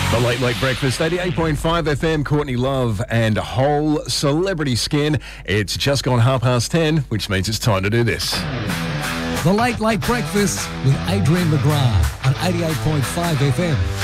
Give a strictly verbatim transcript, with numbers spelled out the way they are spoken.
The Late Late Breakfast, eighty-eight point five F M, Courtney Love and Whole Celebrity Skin. It's just gone half past ten, which means it's time to do this. The Late Late Breakfast with Adrian McGrath on eighty-eight point five F M.